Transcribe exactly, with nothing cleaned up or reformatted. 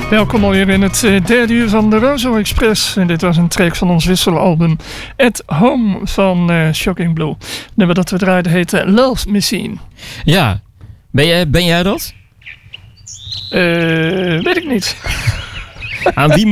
Welkom alweer in het uh, derde uur van de Rozo Express. En dit was een track van ons wisselalbum At Home van uh, Shocking Blue. Het nummer dat we draaiden heette Love Machine. Ja, ben jij, ben jij dat? Uh, weet ik niet. Aan wie